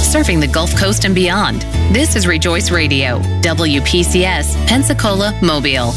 serving the Gulf Coast and beyond. This is Rejoice Radio, WPCS, Pensacola, Mobile.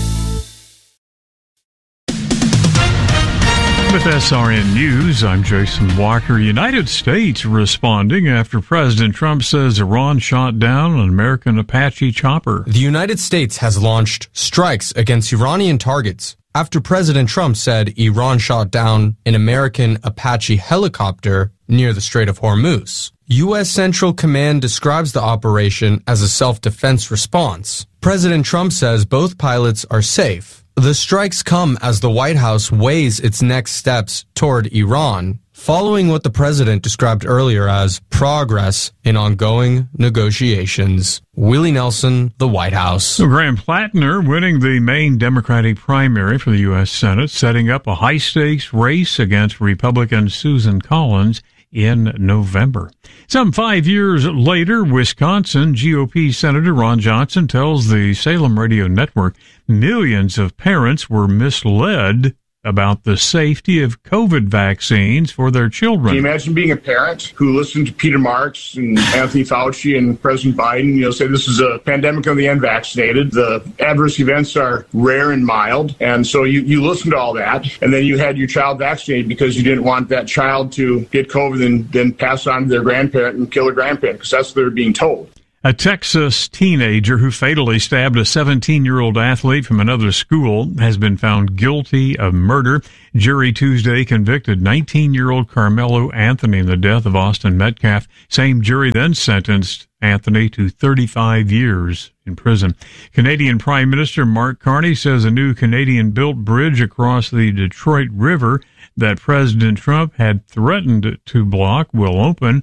With SRN News, I'm Jason Walker. United States responding after President Trump says Iran shot down an American Apache chopper. The United States has launched strikes against Iranian targets after President Trump said Iran shot down an American Apache helicopter near the Strait of Hormuz. U.S. Central Command describes the operation as a self-defense response. President Trump says both pilots are safe. The strikes come as the White House weighs its next steps toward Iran, following what the president described earlier as progress in ongoing negotiations. Willie Nelson, the White House. Graham Plattner winning the Maine Democratic primary for the U.S. Senate, setting up a high-stakes race against Republican Susan Collins in November. Some 5 years later, Wisconsin GOP Senator Ron Johnson tells the Salem Radio Network millions of parents were misled about the safety of COVID vaccines for their children. Can you imagine being a parent who listened to Peter Marks and Anthony Fauci and President Biden, say this is a pandemic of the unvaccinated. The adverse events are rare and mild. And so you listen to all that. And then you had your child vaccinated because you didn't want that child to get COVID and then pass on to their grandparent and kill their grandparent, because that's what they're being told. A Texas teenager who fatally stabbed a 17-year-old athlete from another school has been found guilty of murder. Jury Tuesday convicted 19-year-old Carmelo Anthony in the death of Austin Metcalf. Same jury then sentenced Anthony to 35 years in prison. Canadian Prime Minister Mark Carney says a new Canadian-built bridge across the Detroit River that President Trump had threatened to block will open.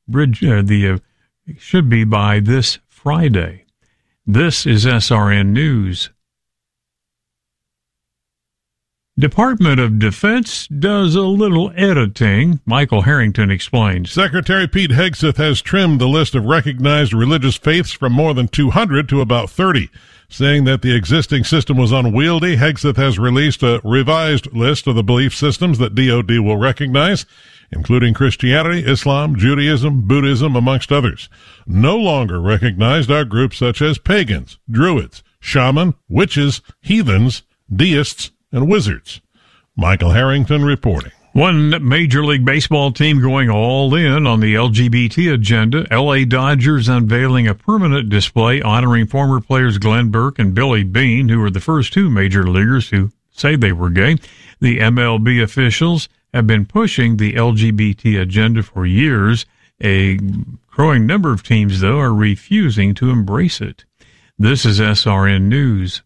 Should be by this Friday. This is SRN News. Department of Defense does a little editing. Michael Harrington explains. Secretary Pete Hegseth has trimmed the list of recognized religious faiths from more than 200 to about 30. Saying that the existing system was unwieldy, Hegseth has released a revised list of the belief systems that DoD will recognize, including Christianity, Islam, Judaism, Buddhism, amongst others. No longer recognized are groups such as pagans, druids, shaman, witches, heathens, deists, and wizards. Michael Harrington reporting. One Major League Baseball team going all in on the LGBT agenda. LA Dodgers unveiling a permanent display honoring former players Glenn Burke and Billy Beane, who were the first two major leaguers who say they were gay. The MLB officials have been pushing the LGBT agenda for years. A growing number of teams, though, are refusing to embrace it. This is SRN News.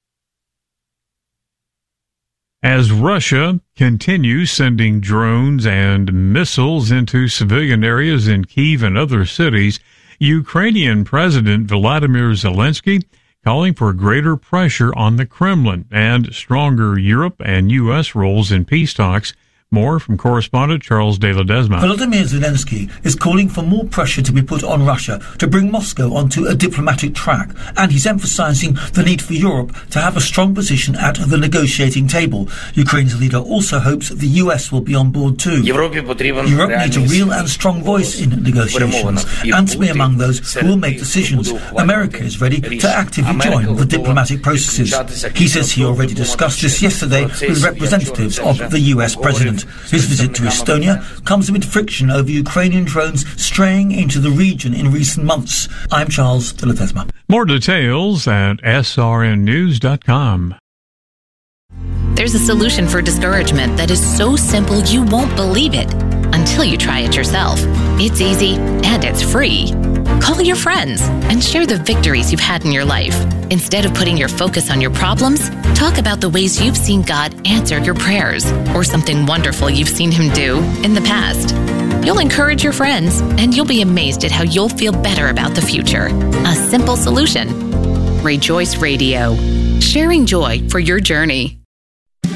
As Russia continues sending drones and missiles into civilian areas in Kyiv and other cities, Ukrainian President Volodymyr Zelensky calling for greater pressure on the Kremlin and stronger Europe and U.S. roles in peace talks. More from correspondent Charles de Ledesma. Volodymyr Zelensky is calling for more pressure to be put on Russia to bring Moscow onto a diplomatic track, and he's emphasizing the need for Europe to have a strong position at the negotiating table. Ukraine's leader also hopes the US will be on board too. Europe needs a real and strong voice in negotiations, and to be among those who will make decisions. America is ready to actively join the diplomatic processes. He says he already discussed this yesterday with representatives of the US president. His visit to Estonia comes amid friction over Ukrainian drones straying into the region in recent months. I'm Charles de Ledesma. More details at srnnews.com. There's a solution for discouragement that is so simple you won't believe it until you try it yourself. It's easy and it's free. Call your friends and share the victories you've had in your life. Instead of putting your focus on your problems, talk about the ways you've seen God answer your prayers or something wonderful you've seen Him do in the past. You'll encourage your friends and you'll be amazed at how you'll feel better about the future. A simple solution. Rejoice Radio. Sharing joy for your journey.